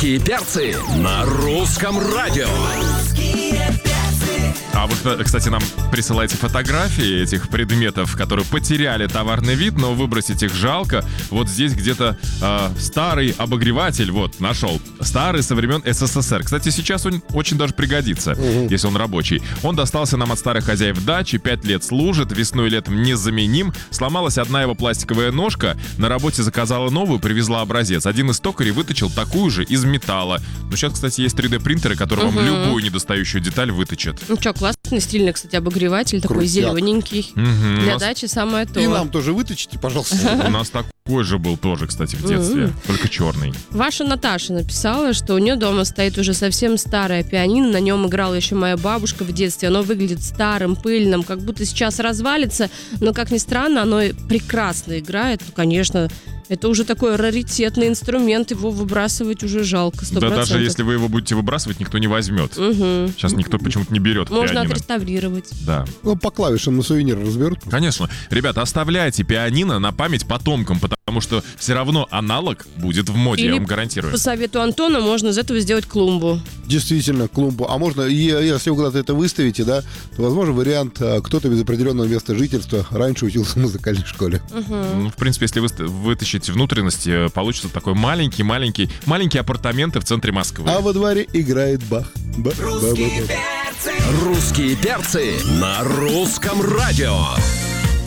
Русские перцы на русском радио. А вы, кстати, нам присылаете фотографии этих предметов, которые потеряли товарный вид, но выбросить их жалко. Вот здесь где-то старый обогреватель, вот, нашел. Старый со времен СССР. Кстати, сейчас он очень даже пригодится, если он рабочий. Он достался нам от старых хозяев дачи, 5 лет служит, весной и летом незаменим. Сломалась одна его пластиковая ножка, на работе заказала новую, привезла образец. Один из токарей выточил такую же из металла. Но сейчас, кстати, есть 3D-принтеры, которые вам любую недостающую деталь выточат. Ну что, классный, стильный, кстати, обогреватель, такой зелененький. Для дачи самое то. И нам тоже выточите, пожалуйста. У нас такой же был тоже, кстати, в детстве, только черный. Ваша Наташа написала, что у нее дома стоит уже совсем старое пианино, на нем играла еще моя бабушка в детстве. Оно выглядит старым, пыльным, как будто сейчас развалится, но, как ни странно, оно прекрасно играет. Ну, конечно, это уже такой раритетный инструмент, его выбрасывать уже жалко, 100%. Да даже если вы его будете выбрасывать, никто не возьмет. Сейчас никто почему-то не берет Можно пианино. отреставрировать. Да. Ну, по клавишам на сувенир разберут. Конечно. Ребята, оставляйте пианино на память потомкам, потому что все равно аналог будет в моде, я Или вам гарантирую. по совету Антона можно из этого сделать клумбу. Действительно, клумбу. А можно, если вы куда-то это выставите, да, то, возможно, вариант, кто-то без определенного места жительства раньше учился в музыкальной школе. Ну, в принципе, если вы вытащите внутренности, получится такой маленькие апартаменты в центре Москвы. А во дворе играет Бах. Русские перцы на русском радио.